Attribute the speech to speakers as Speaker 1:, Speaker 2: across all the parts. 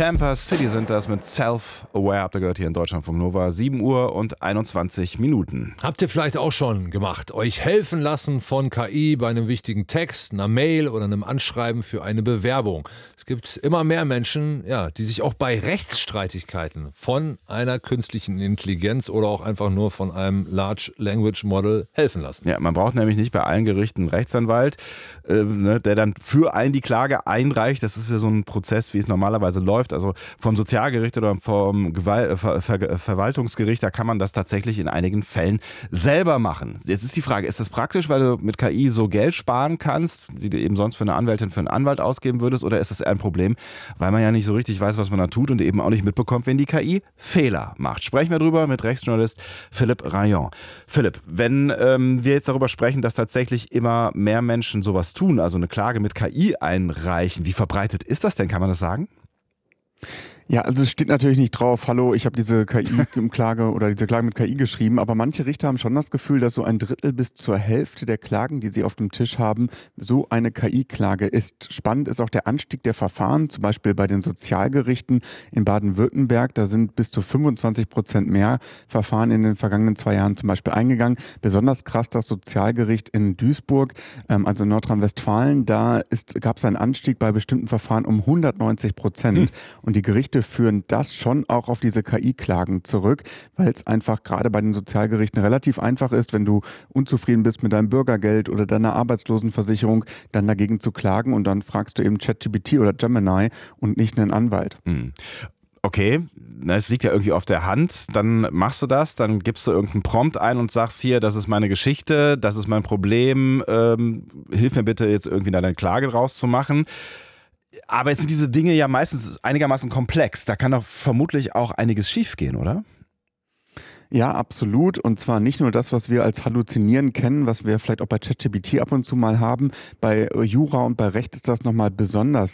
Speaker 1: Tampa City sind das mit Self-Aware, habt ihr gehört hier in Deutschlandfunk Nova, 7 Uhr und 21 Minuten.
Speaker 2: Habt ihr vielleicht auch schon gemacht, euch helfen lassen von KI bei einem wichtigen Text, einer Mail oder einem Anschreiben für eine Bewerbung? Es gibt immer mehr Menschen, die sich auch bei Rechtsstreitigkeiten von einer künstlichen Intelligenz oder auch einfach nur von einem Large Language Model helfen lassen.
Speaker 1: Ja, man braucht nämlich nicht bei allen Gerichten einen Rechtsanwalt, der dann für einen die Klage einreicht. Das ist ja so ein Prozess, wie es normalerweise läuft. Also vom Sozialgericht oder vom Verwaltungsgericht, da kann man das tatsächlich in einigen Fällen selber machen. Jetzt ist die Frage, ist das praktisch, weil du mit KI so Geld sparen kannst, wie du eben sonst für eine Anwältin, für einen Anwalt ausgeben würdest, oder ist das ein Problem, weil man ja nicht so richtig weiß, was man da tut und eben auch nicht mitbekommt, wenn die KI Fehler macht? Sprechen wir drüber mit Rechtsjournalist Philipp Rayon. Philipp, wenn wir jetzt darüber sprechen, dass tatsächlich immer mehr Menschen sowas tun, also eine Klage mit KI einreichen, wie verbreitet ist das denn, kann man das sagen?
Speaker 3: Ja, also es steht natürlich nicht drauf, hallo, ich habe diese KI-Klage oder diese Klage mit KI geschrieben, aber manche Richter haben schon das Gefühl, dass so ein Drittel bis zur Hälfte der Klagen, die sie auf dem Tisch haben, so eine KI-Klage ist. Spannend ist auch der Anstieg der Verfahren, zum Beispiel bei den Sozialgerichten in Baden-Württemberg, da sind bis zu 25% mehr Verfahren in den vergangenen 2 Jahren zum Beispiel eingegangen. Besonders krass das Sozialgericht in Duisburg, also in Nordrhein-Westfalen, da gab es einen Anstieg bei bestimmten Verfahren um 190%. Und die Gerichte führen das schon auch auf diese KI-Klagen zurück, weil es einfach gerade bei den Sozialgerichten relativ einfach ist, wenn du unzufrieden bist mit deinem Bürgergeld oder deiner Arbeitslosenversicherung, dann dagegen zu klagen und dann fragst du eben ChatGPT oder Gemini und nicht einen Anwalt.
Speaker 1: Okay, es liegt ja irgendwie auf der Hand, dann machst du das, dann gibst du irgendeinen Prompt ein und sagst hier, das ist meine Geschichte, das ist mein Problem, hilf mir bitte jetzt irgendwie deine Klage rauszumachen. Aber jetzt sind diese Dinge ja meistens einigermaßen komplex. Da kann doch vermutlich auch einiges schiefgehen, oder?
Speaker 3: Ja, absolut. Und zwar nicht nur das, was wir als Halluzinieren kennen, was wir vielleicht auch bei ChatGPT ab und zu mal haben. Bei Jura und bei Recht ist das nochmal besonders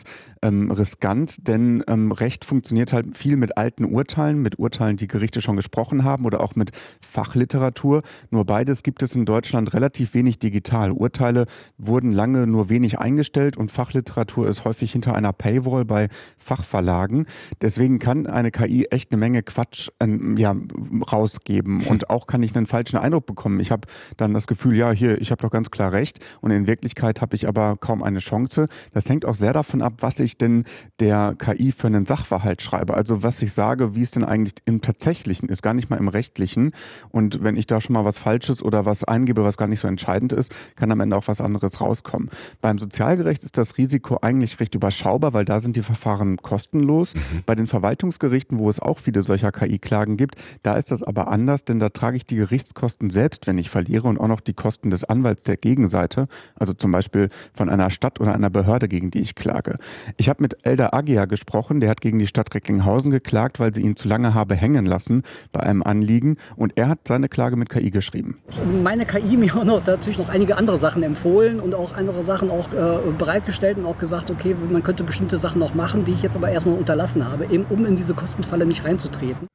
Speaker 3: riskant, denn Recht funktioniert halt viel mit alten Urteilen, mit Urteilen, die Gerichte schon gesprochen haben oder auch mit Fachliteratur. Nur beides gibt es in Deutschland relativ wenig digital. Urteile wurden lange nur wenig eingestellt und Fachliteratur ist häufig hinter einer Paywall bei Fachverlagen. Deswegen kann eine KI echt eine Menge Quatsch rausgeben. Und auch kann ich einen falschen Eindruck bekommen. Ich habe dann das Gefühl, ich habe doch ganz klar recht und in Wirklichkeit habe ich aber kaum eine Chance. Das hängt auch sehr davon ab, was ich denn der KI für einen Sachverhalt schreibe. Also was ich sage, wie es denn eigentlich im Tatsächlichen ist, gar nicht mal im Rechtlichen. Und wenn ich da schon mal was Falsches oder was eingebe, was gar nicht so entscheidend ist, kann am Ende auch was anderes rauskommen. Beim Sozialgericht ist das Risiko eigentlich recht überschaubar, weil da sind die Verfahren kostenlos. Bei den Verwaltungsgerichten, wo es auch viele solcher KI-Klagen gibt, da ist das aber anders, denn da trage ich die Gerichtskosten selbst, wenn ich verliere und auch noch die Kosten des Anwalts der Gegenseite, also zum Beispiel von einer Stadt oder einer Behörde, gegen die ich klage. Ich habe mit Eldar Agia gesprochen, der hat gegen die Stadt Recklinghausen geklagt, weil sie ihn zu lange habe hängen lassen bei einem Anliegen und er hat seine Klage mit KI geschrieben.
Speaker 4: Meine KI mir auch natürlich noch einige andere Sachen empfohlen und auch andere Sachen auch bereitgestellt und auch gesagt, okay, man könnte bestimmte Sachen auch machen, die ich jetzt aber erstmal unterlassen habe, eben um in diese Kostenfalle nicht reinzutreten.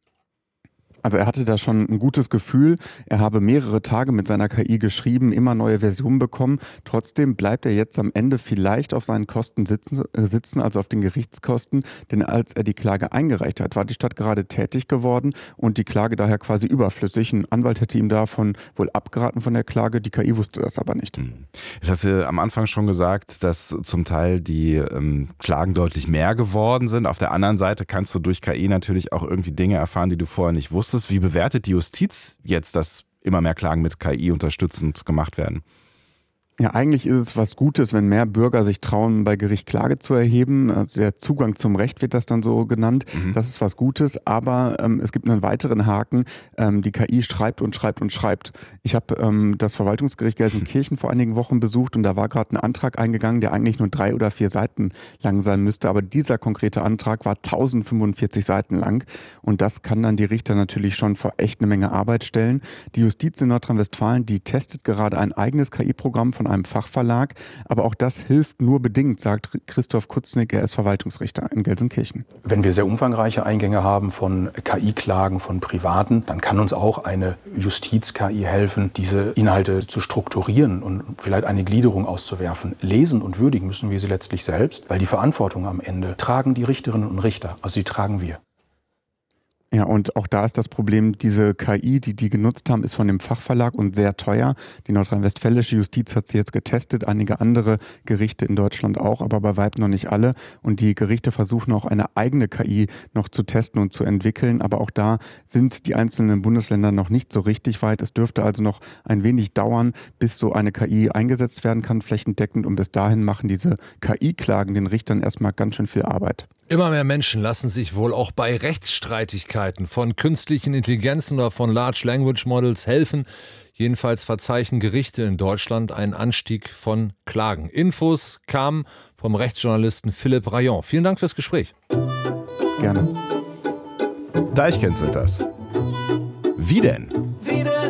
Speaker 3: Also er hatte da schon ein gutes Gefühl. Er habe mehrere Tage mit seiner KI geschrieben, immer neue Versionen bekommen. Trotzdem bleibt er jetzt am Ende vielleicht auf seinen Kosten sitzen, also auf den Gerichtskosten. Denn als er die Klage eingereicht hat, war die Stadt gerade tätig geworden und die Klage daher quasi überflüssig. Ein Anwalt hätte ihm davon wohl abgeraten von der Klage. Die KI wusste das aber nicht.
Speaker 1: Jetzt hast du am Anfang schon gesagt, dass zum Teil die Klagen deutlich mehr geworden sind. Auf der anderen Seite kannst du durch KI natürlich auch irgendwie Dinge erfahren, die du vorher nicht wusstest. Wie bewertet die Justiz jetzt, dass immer mehr Klagen mit KI unterstützend gemacht werden?
Speaker 3: Ja, eigentlich ist es was Gutes, wenn mehr Bürger sich trauen, bei Gericht Klage zu erheben. Also der Zugang zum Recht wird das dann so genannt. Das ist was Gutes, aber es gibt einen weiteren Haken. Die KI schreibt und schreibt und schreibt. Ich habe das Verwaltungsgericht Gelsenkirchen vor einigen Wochen besucht und da war gerade ein Antrag eingegangen, der eigentlich nur 3 oder 4 Seiten lang sein müsste. Aber dieser konkrete Antrag war 1045 Seiten lang und das kann dann die Richter natürlich schon vor echt eine Menge Arbeit stellen. Die Justiz in Nordrhein-Westfalen, die testet gerade ein eigenes KI-Programm von einem Fachverlag. Aber auch das hilft nur bedingt, sagt Christoph Kutznick, er ist Verwaltungsrichter in Gelsenkirchen.
Speaker 5: Wenn wir sehr umfangreiche Eingänge haben von KI-Klagen von Privaten, dann kann uns auch eine Justiz-KI helfen, diese Inhalte zu strukturieren und vielleicht eine Gliederung auszuwerfen. Lesen und würdigen müssen wir sie letztlich selbst, weil die Verantwortung am Ende tragen die Richterinnen und Richter, also die tragen wir.
Speaker 3: Ja, und auch da ist das Problem, diese KI, die genutzt haben, ist von dem Fachverlag und sehr teuer. Die nordrhein-westfälische Justiz hat sie jetzt getestet, einige andere Gerichte in Deutschland auch, aber bei Weitem noch nicht alle. Und die Gerichte versuchen auch eine eigene KI noch zu testen und zu entwickeln. Aber auch da sind die einzelnen Bundesländer noch nicht so richtig weit. Es dürfte also noch ein wenig dauern, bis so eine KI eingesetzt werden kann, flächendeckend. Und bis dahin machen diese KI-Klagen den Richtern erstmal ganz schön viel Arbeit.
Speaker 2: Immer mehr Menschen lassen sich wohl auch bei Rechtsstreitigkeiten von künstlichen Intelligenzen oder von Large Language Models helfen. Jedenfalls verzeichnen Gerichte in Deutschland einen Anstieg von Klagen. Infos kamen vom Rechtsjournalisten Philipp Rayon. Vielen Dank fürs Gespräch.
Speaker 3: Gerne.
Speaker 1: Deichkind sind das. Wie denn?